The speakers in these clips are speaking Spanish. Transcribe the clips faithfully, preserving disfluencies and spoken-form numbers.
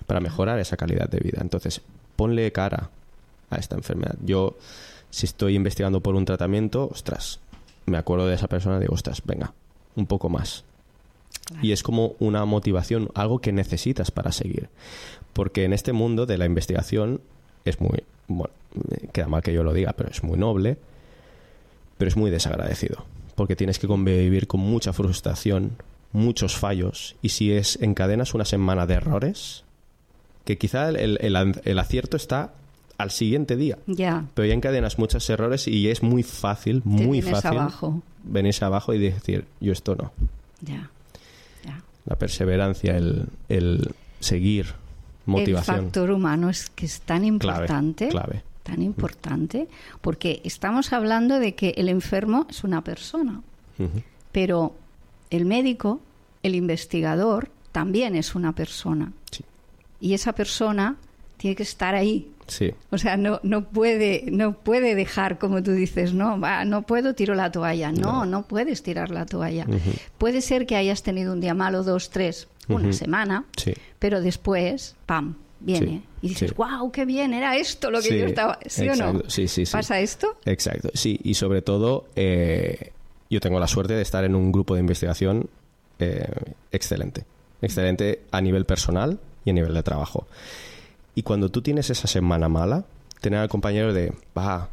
para mejorar esa calidad de vida. Entonces, ponle cara a esta enfermedad. Yo, si estoy investigando por un tratamiento, ostras, me acuerdo de esa persona y digo, ostras, venga, un poco más. Claro. Y es como una motivación, algo que necesitas para seguir. Porque en este mundo de la investigación es muy, bueno, queda mal que yo lo diga, pero es muy noble, pero es muy desagradecido. Porque tienes que convivir con mucha frustración, muchos fallos, y si es encadenas una semana de errores, que quizá el, el, el acierto está al siguiente día, ya. pero ya encadenas muchos errores y es muy fácil, muy Te fácil abajo. venirse abajo y decir, yo esto no. Ya, ya. La perseverancia, el, el seguir, motivación. El factor humano es que es tan importante, clave, clave. tan importante, porque estamos hablando de que el enfermo es una persona, uh-huh. pero el médico, el investigador, también es una persona. Sí. Y esa persona tiene que estar ahí. Sí. O sea, no, no puede, no puede dejar, como tú dices, no, va, no puedo, tiro la toalla. No, no, no puedes tirar la toalla. Uh-huh. Puede ser que hayas tenido un día malo, dos, tres, una uh-huh. semana, sí. pero después, pam, viene. Sí. Y dices, sí. wow, qué bien, era esto lo que sí. yo estaba... ¿Sí Exacto. o no? Sí, sí, sí. ¿Pasa esto? Exacto, sí. Y sobre todo, eh, yo tengo la suerte de estar en un grupo de investigación eh, excelente. Excelente a nivel personal y a nivel de trabajo. Y cuando tú tienes esa semana mala, tener al compañero de, va,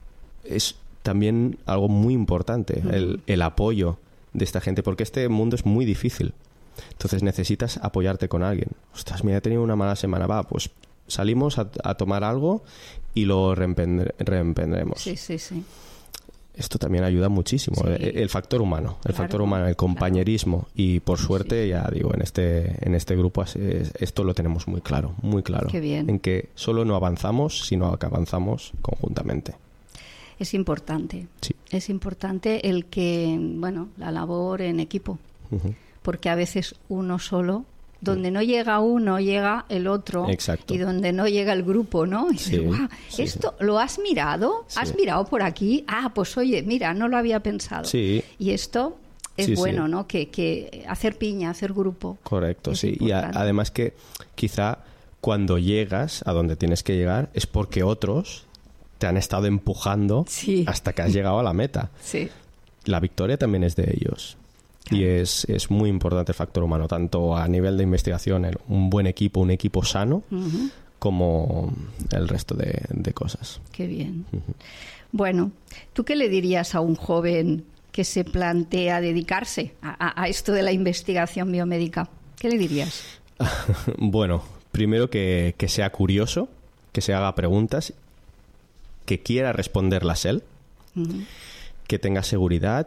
es también algo muy importante, uh-huh. el, el apoyo de esta gente, porque este mundo es muy difícil. Entonces necesitas apoyarte con alguien. Ostras, mira, he tenido una mala semana, va, pues salimos a, a tomar algo y lo reempendre, reemprenderemos. Sí, sí, sí. Esto también ayuda muchísimo. Sí. El, el factor humano, el claro, factor humano, el compañerismo. Claro. Y por suerte, sí. ya digo, en este en este grupo esto lo tenemos muy claro, muy claro. Qué bien. En que solo no avanzamos, sino que avanzamos conjuntamente. Es importante. Sí. Es importante el que, bueno, la labor en equipo. Uh-huh. Porque a veces uno solo, donde no llega uno, llega el otro. Exacto. Y donde no llega el grupo, ¿no? Y sí, dices, wow, sí, ¿esto sí. lo has mirado? Sí. ¿Has mirado por aquí? Ah, pues oye, mira, no lo había pensado. Sí. Y esto es sí, bueno, sí. ¿no? Que, que hacer piña, hacer grupo. Correcto, sí. Importante. Y a, además que quizá cuando llegas a donde tienes que llegar es porque otros te han estado empujando sí. hasta que has llegado a la meta. Sí. La victoria también es de ellos. Claro. Y es, es muy importante el factor humano, tanto a nivel de investigación, un buen equipo, un equipo sano, uh-huh. como el resto de, de cosas. Qué bien. Uh-huh. Bueno, ¿tú qué le dirías a un joven que se plantea dedicarse a, a, a esto de la investigación biomédica? ¿Qué le dirías? Bueno, primero que, que sea curioso, que se haga preguntas, que quiera responderlas él, uh-huh. que tenga seguridad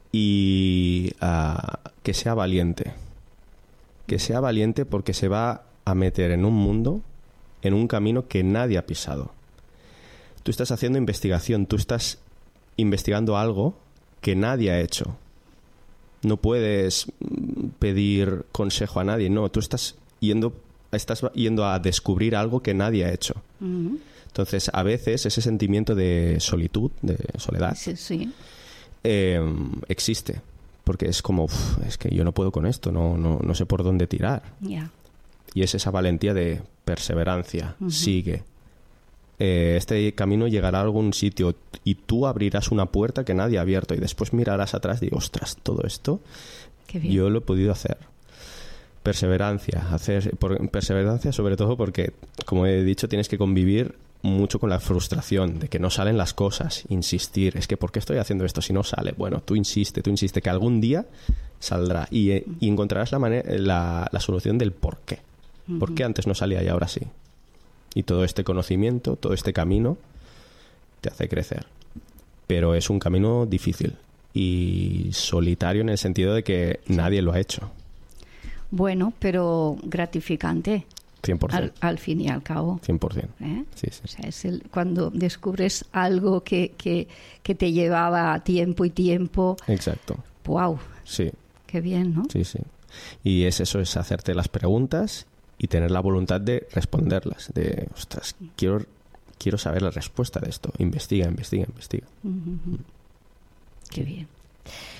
y uh, que sea valiente. Que sea valiente porque se va a meter en un mundo, en un camino que nadie ha pisado. Tú estás haciendo investigación, tú estás investigando algo que nadie ha hecho. No puedes pedir consejo a nadie, no, tú estás yendo, estás yendo a descubrir algo que nadie ha hecho. Uh-huh. Entonces, a veces ese sentimiento de solitud, de soledad, sí, sí. Eh, existe, porque es como, uf, es que yo no puedo con esto, no, no, no sé por dónde tirar. Yeah. Y es esa valentía de perseverancia, uh-huh. sigue. Eh, este camino llegará a algún sitio y tú abrirás una puerta que nadie ha abierto y después mirarás atrás y digo, ostras, todo esto yo lo he podido hacer. Perseverancia, hacer por, perseverancia sobre todo porque, como he dicho, tienes que convivir mucho con la frustración de que no salen las cosas, insistir, es que ¿por qué estoy haciendo esto si no sale? Bueno, tú insiste, tú insiste, que algún día saldrá y, eh, y encontrarás la, manera, la, la solución del por qué. Uh-huh. ¿Por qué antes no salía y ahora sí? Y todo este conocimiento, todo este camino te hace crecer. Pero es un camino difícil y solitario en el sentido de que sí. nadie lo ha hecho. Bueno, pero gratificante. cien por ciento. Al, al fin y al cabo. cien por ciento. ¿Eh? Sí, sí. O sea, es el, cuando descubres algo que, que, que te llevaba tiempo y tiempo. Exacto. ¡Wow! Sí. Qué bien, ¿no? Sí, sí. Y es eso, es hacerte las preguntas y tener la voluntad de responderlas. De, ostras, quiero, quiero saber la respuesta de esto. Investiga, investiga, investiga. Uh-huh. Mm. Qué bien.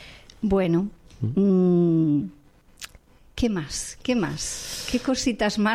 Bueno, ¿Mm? Mmm, ¿qué más? ¿Qué más? ¿Qué cositas más